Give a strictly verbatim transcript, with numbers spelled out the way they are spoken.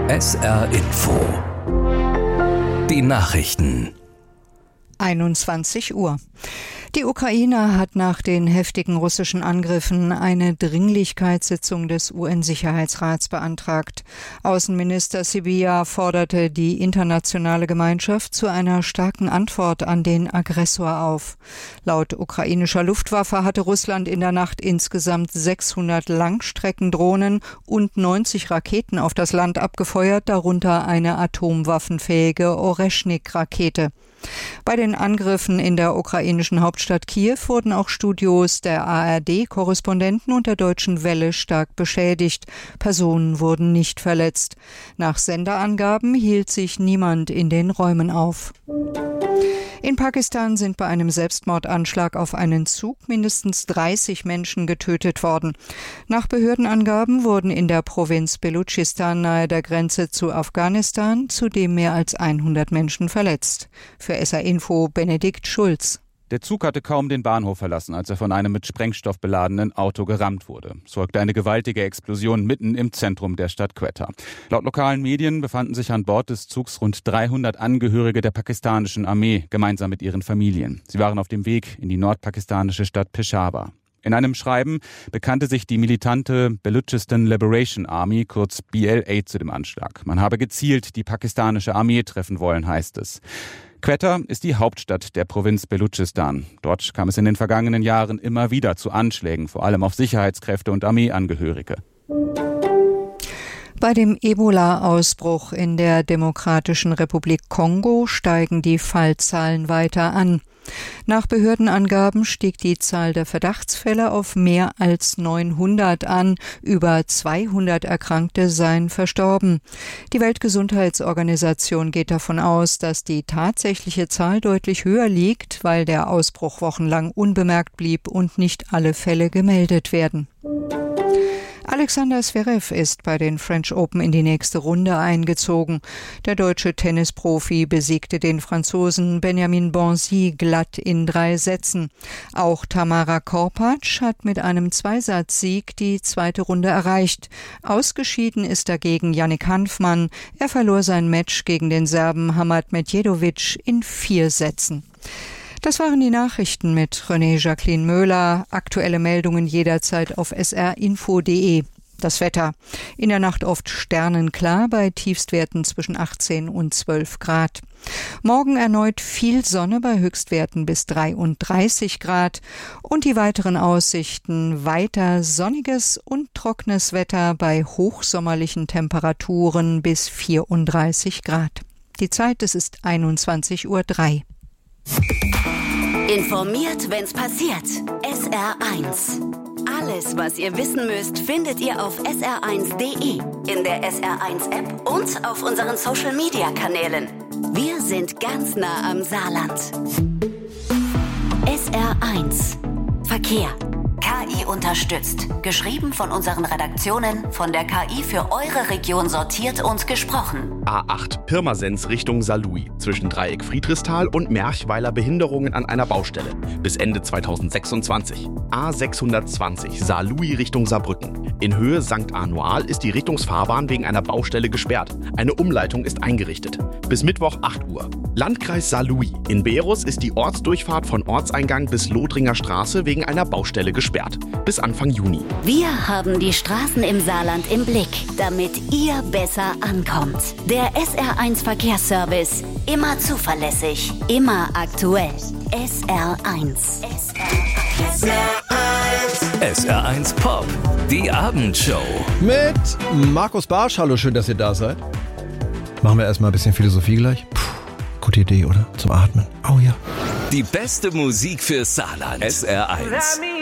S R Info. Die Nachrichten. einundzwanzig Uhr. Die Ukraine hat nach den heftigen russischen Angriffen eine Dringlichkeitssitzung des U N-Sicherheitsrats beantragt. Außenminister Sybiha forderte die internationale Gemeinschaft zu einer starken Antwort an den Aggressor auf. Laut ukrainischer Luftwaffe hatte Russland in der Nacht insgesamt sechshundert Langstreckendrohnen und neunzig Raketen auf das Land abgefeuert, darunter eine atomwaffenfähige Oreschnik-Rakete. Bei den Angriffen in der ukrainischen Hauptstadt Kiew wurden auch Studios der A R D-Korrespondenten und der Deutschen Welle stark beschädigt. Personen wurden nicht verletzt. Nach Senderangaben hielt sich niemand in den Räumen auf. In Pakistan sind bei einem Selbstmordanschlag auf einen Zug mindestens dreißig Menschen getötet worden. Nach Behördenangaben wurden in der Provinz Belutschistan nahe der Grenze zu Afghanistan zudem mehr als hundert Menschen verletzt. Für S R Info Benedikt Schulz. Der Zug hatte kaum den Bahnhof verlassen, als er von einem mit Sprengstoff beladenen Auto gerammt wurde. Es folgte eine gewaltige Explosion mitten im Zentrum der Stadt Quetta. Laut lokalen Medien befanden sich an Bord des Zugs rund dreihundert Angehörige der pakistanischen Armee, gemeinsam mit ihren Familien. Sie waren auf dem Weg in die nordpakistanische Stadt Peshawar. In einem Schreiben bekannte sich die militante Baluchistan Liberation Army, kurz B L A, zu dem Anschlag. Man habe gezielt die pakistanische Armee treffen wollen, heißt es. Quetta ist die Hauptstadt der Provinz Belutschistan. Dort kam es in den vergangenen Jahren immer wieder zu Anschlägen, vor allem auf Sicherheitskräfte und Armeeangehörige. Bei dem Ebola-Ausbruch in der Demokratischen Republik Kongo steigen die Fallzahlen weiter an. Nach Behördenangaben stieg die Zahl der Verdachtsfälle auf mehr als neunhundert an. Über zweihundert Erkrankte seien verstorben. Die Weltgesundheitsorganisation geht davon aus, dass die tatsächliche Zahl deutlich höher liegt, weil der Ausbruch wochenlang unbemerkt blieb und nicht alle Fälle gemeldet werden. Alexander Zverev ist bei den French Open in die nächste Runde eingezogen. Der deutsche Tennisprofi besiegte den Franzosen Benjamin Bonzi glatt in drei Sätzen. Auch Tamara Korpatsch hat mit einem Zweisatzsieg die zweite Runde erreicht. Ausgeschieden ist dagegen Yannick Hanfmann. Er verlor sein Match gegen den Serben Hamad Medjedovic in vier Sätzen. Das waren die Nachrichten mit René Jacqueline Möhler. Aktuelle Meldungen jederzeit auf s r info punkt d e. Das Wetter. In der Nacht oft sternenklar bei Tiefstwerten zwischen achtzehn und zwölf Grad. Morgen erneut viel Sonne bei Höchstwerten bis dreiunddreißig Grad. Und die weiteren Aussichten: weiter sonniges und trockenes Wetter bei hochsommerlichen Temperaturen bis vierunddreißig Grad. Die Zeit, es ist einundzwanzig Uhr drei. Informiert, wenn's passiert. S R eins. Alles, was ihr wissen müsst, findet ihr auf s r eins punkt d e, in der S R eins App und auf unseren Social-Media-Kanälen. Wir sind ganz nah am Saarland. S R eins. Verkehr. K I unterstützt. Geschrieben von unseren Redaktionen, von der K I für eure Region sortiert und gesprochen. A acht Pirmasens Richtung Saarlouis. Zwischen Dreieck Friedrichsthal und Merchweiler Behinderungen an einer Baustelle. Bis Ende zweitausendsechsundzwanzig. A sechshundertzwanzig Saarlouis Richtung Saarbrücken. In Höhe Sankt Anual ist die Richtungsfahrbahn wegen einer Baustelle gesperrt. Eine Umleitung ist eingerichtet. Bis Mittwoch acht Uhr. Landkreis Saarlouis. In Berus ist die Ortsdurchfahrt von Ortseingang bis Lothringer Straße wegen einer Baustelle gesperrt. Bis Anfang Juni. Wir haben die Straßen im Saarland im Blick, damit ihr besser ankommt. Der S R eins Verkehrsservice. Immer zuverlässig, immer aktuell. S R eins. S R eins. S R eins Pop. Die Abendshow. Mit Markus Bartsch. Hallo, schön, dass ihr da seid. Machen wir erstmal ein bisschen Philosophie gleich. Puh, gute Idee, oder? Zum Atmen. Oh ja. Die beste Musik für Saarland. S R eins.